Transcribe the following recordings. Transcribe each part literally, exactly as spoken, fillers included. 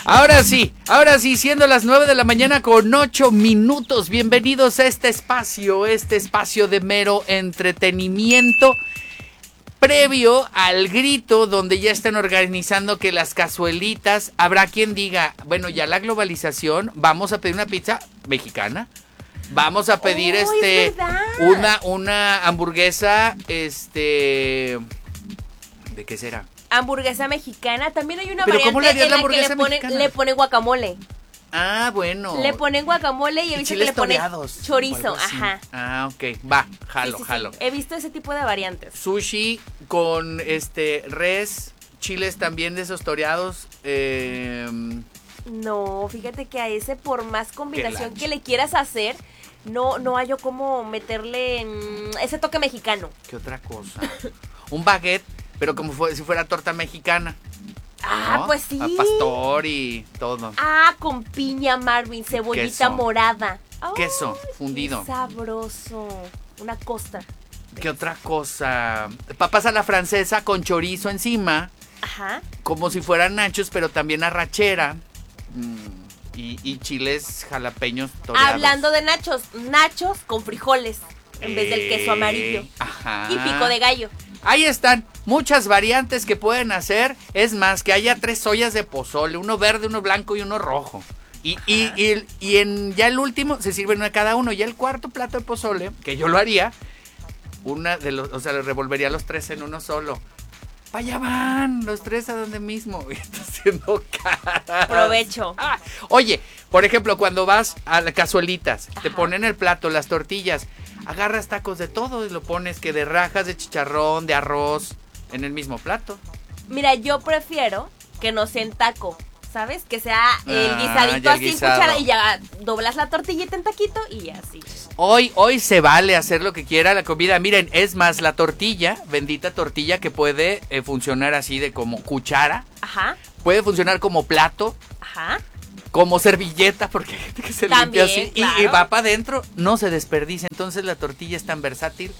Ahora sí, ahora sí, siendo las nueve de la mañana con ocho minutos, bienvenidos a este espacio, este espacio de mero entretenimiento, previo al grito donde ya están organizando que las cazuelitas, habrá quien diga, bueno, ya la globalización, vamos a pedir una pizza mexicana, vamos a pedir oh, este una, una hamburguesa, este, ¿de qué será? Hamburguesa mexicana, también hay una ¿Pero cómo le variante harías en la la que le hamburguesa ponen, le ponen guacamole. Ah, bueno. Le ponen guacamole y he Y visto que chiles le ponen toreados, o chorizo, algo así. ajá. Ah, ok, va, jalo, Sí, sí, sí. jalo. He visto ese tipo de variantes. Sushi con este res, chiles también de esos toreados. Eh, No, fíjate que a ese, por más combinación lancha. que le quieras hacer, no, no hallo cómo meterle mm, ese toque mexicano. ¿Qué otra cosa? Un baguette, pero como fue, si fuera torta mexicana. Ah, ¿no? pues sí. A pastor y todo. Ah, con piña, Marvin, cebollita queso. morada. Queso Ay, fundido. Qué sabroso. Una costa. ¿Qué otra cosa? Papas a la francesa con chorizo encima, Ajá. como si fueran nachos, pero también arrachera. Mm, y, y chiles jalapeños toreados. Hablando de nachos, nachos con frijoles en vez del queso amarillo. Ajá. Y pico de gallo. Ahí están, muchas variantes que pueden hacer. Es más, que haya tres ollas de pozole, uno verde, uno blanco y uno rojo. Y, y, y, y en ya el último se sirven una cada uno. Ya el cuarto plato de pozole, que yo lo haría, una de los, o sea, le revolvería los tres en uno solo. Pa' allá van, los tres a donde mismo. Está haciendo cara. Provecho. Ah, oye, por ejemplo, cuando vas a las cazuelitas, Ajá. te ponen el plato, las tortillas, agarras tacos de todo y lo pones que de rajas, de chicharrón, de arroz, en el mismo plato. Mira, yo prefiero que no sea en taco, ¿sabes? Que sea el Ah, guisadito ya el así, guisado. cuchara, y ya doblas la tortillita en taquito y así. Hoy, hoy se vale hacer lo que quiera la comida. Miren, es más, la tortilla, bendita tortilla que puede eh, funcionar así de como cuchara, Ajá, puede funcionar como plato, ajá. como servilleta, porque hay gente que se limpia También, así y- claro. y, va para adentro, no se desperdicia. Entonces la tortilla es tan versátil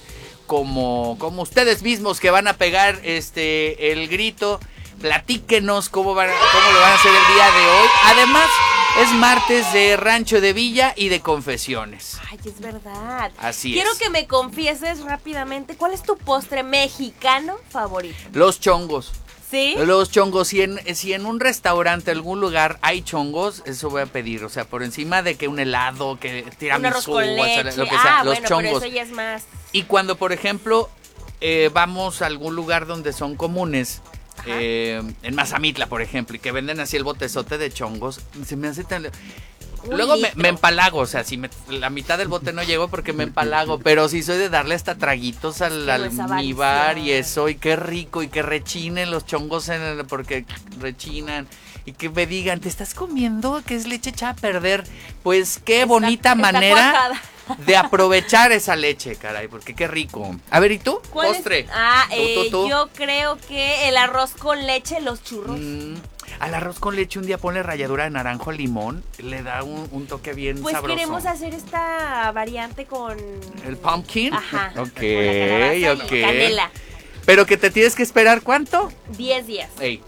como, como ustedes mismos que van a pegar este el grito. Platíquenos cómo, van, cómo lo van a hacer el día de hoy. Además, es martes de Rancho de Villa y de confesiones. Ay, es verdad. Así Quiero es. que me confieses rápidamente, ¿cuál es tu postre mexicano favorito? Los chongos. ¿Sí? Los chongos, si en, si en un restaurante, algún lugar hay chongos, eso voy a pedir. O sea, por encima de que un helado, que Un arroz tiramisú, con o sea, leche. lo que ah, sea, los bueno, chongos. pero eso ya es más. Y cuando, por ejemplo, eh, vamos a algún lugar donde son comunes, eh, en Mazamitla, por ejemplo, y que venden así el botezote de chongos, se me hace tan... Un Luego me, litro. me empalago, o sea, si me, la mitad del bote no llego porque me empalago, pero sí soy de darle hasta traguitos al Es que no es almíbar avaricia. y eso, y qué rico, y que rechinen los chongos en el, porque rechinan, y que me digan, ¿te estás comiendo? ¿Qué es leche echada a perder? Pues qué Está- bonita está manera cuajada. de aprovechar esa leche, caray, porque qué rico. A ver, ¿y tú? ¿Cuál es? Postre. Ah, Tú, eh, tú, tú. yo creo que el arroz con leche, los churros. Mm, al arroz con leche un día ponle ralladura de naranjo, limón, le da un, un toque bien Pues sabroso. queremos hacer esta variante con... ¿El pumpkin? Ajá. Ok, con la calabaza y ok. canela. Pero que te tienes que esperar, ¿cuánto? diez días. Ey,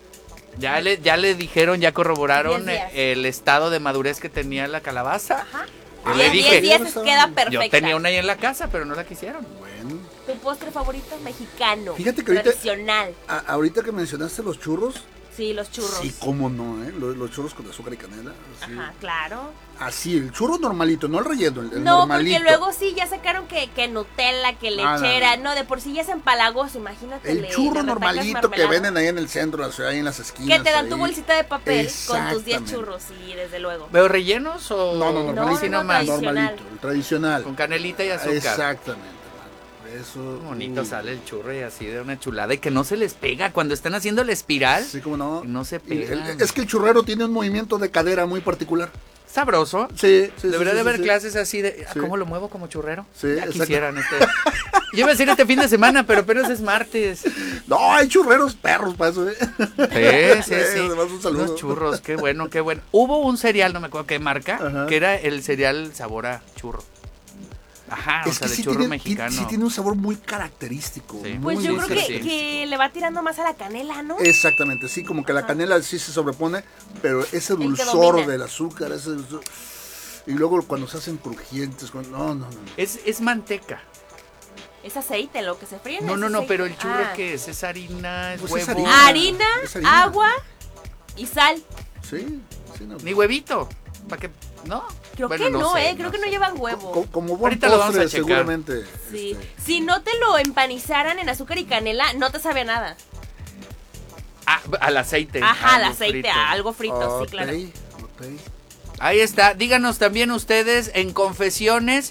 ya le, ya le dijeron, ya corroboraron Diez días. el estado de madurez que tenía la calabaza. Ajá. Yo Y le en dije, diez días se queda perfecta. yo tenía una ahí en la casa, pero no la quisieron. Bueno, ¿Tu postre favorito? Mexicano. Fíjate que ahorita- Tradicional. a- ahorita que mencionaste los churros, Sí, los churros. sí, cómo no, ¿eh? Los, los churros con azúcar y canela. Así, Ajá, claro. así, el churro normalito, no el relleno, el, el No, normalito. porque luego sí ya sacaron que, que Nutella, que Ah, no, lechera. No, de por sí ya es empalagoso, imagínate. El le- churro le retacas normalito que mermelada. venden ahí en el centro, de la ciudad, ahí en las esquinas. Que te dan ahí. tu bolsita de papel con tus diez Exactamente. churros, sí, desde luego. ¿Veo rellenos o No, no, No, normalito. así no, nomás? tradicional. Normalito, el tradicional. Con canelita y azúcar. Exactamente, hermano. Eso. Qué bonito uy. sale el churro y así de una chulada y que no se les pega cuando están haciendo la espiral. Sí, cómo no. No se Y el- pegan. es que el churrero tiene un movimiento de cadera muy particular. Sabroso. Sí, sí. Debería sí, de sí, haber sí. clases así de... Sí. ¿Cómo lo muevo como churrero? Sí, ya exacto. quisieran este... Yo iba a decir este fin de semana, pero apenas es martes. No, hay churreros perros para eso, ¿eh? Sí, sí, sí. Además, un saludo. Unos churros, qué bueno, qué bueno. Hubo un cereal, no me acuerdo qué marca, Ajá. que era el cereal sabor a churro. Ajá, o Es sea, que de sí churro tiene, mexicano. sí tiene un sabor muy característico. Sí. Pues muy, yo muy creo que, característico. que le va tirando más a la canela, ¿no? Exactamente, sí, como que la Ajá. canela sí se sobrepone, pero ese que dulzor domina. del azúcar, ese dulzor- y luego cuando se hacen crujientes, cuando- no, no, no. no. Es, es manteca. Es aceite lo que se fríe. No, es no, no, aceite. pero el churro, Ah. ¿qué es? Es harina, es Pues huevo. es harina. Harina, Es harina. agua y sal. Sí, sí, no. Ni huevito. ¿Para qué? ¿No? Creo Bueno, que no, sé, eh. Creo que no llevan huevo. Co- como buen Ahorita lo vamos a postre, checar. seguramente. Sí. este, Si no te lo empanizaran en azúcar y canela, no te sabe a nada. Ah, al aceite. Ajá, al algo aceite, frito. a algo frito, ok, sí, claro. ok. Ahí está. Díganos también ustedes en confesiones.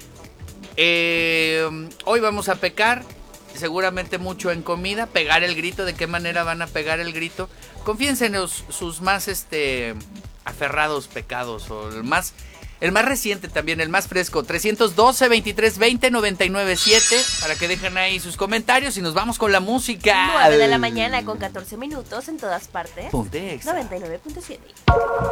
Eh, hoy vamos a pecar. Seguramente mucho en comida. Pegar el grito. ¿De qué manera van a pegar el grito? Confíense en los- sus más este aferrados pecados. O el más. El más reciente también, el más fresco. trescientos doce, veintitrés veinte, noventa y nueve siete. Para que dejen ahí sus comentarios y nos vamos con la música. nueve de la mañana con catorce minutos en todas partes. Ponte Exa. noventa y nueve punto siete.